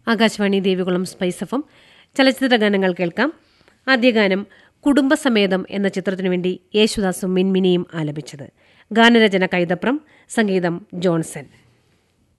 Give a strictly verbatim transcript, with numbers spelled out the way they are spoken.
Akashvani Devikulam spice F M ചലച്ചിത്ര ഗാനങ്ങൾ കേൾക്കാം. ആദ്യ ഗാനം കുടുംബസമേതം എന്ന ചിത്രത്തിനു വേണ്ടി യേശുദാസും മിൻമിനിയും ആലപിച്ചത്. ഗാനരചന കൈതപ്രം, സംഗീതം ജോൺസൺ.